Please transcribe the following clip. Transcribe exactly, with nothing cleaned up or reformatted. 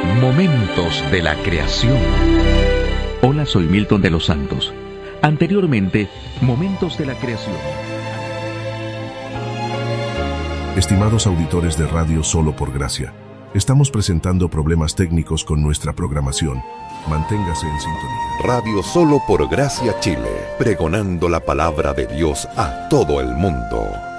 Momentos de la creación. Hola, soy Milton de los Santos. Anteriormente, Momentos de la creación. Estimados auditores de Radio Solo por Gracia, estamos presentando problemas técnicos con nuestra programación. Manténgase en sintonía. Radio Solo por Gracia Chile, pregonando la palabra de Dios a todo el mundo.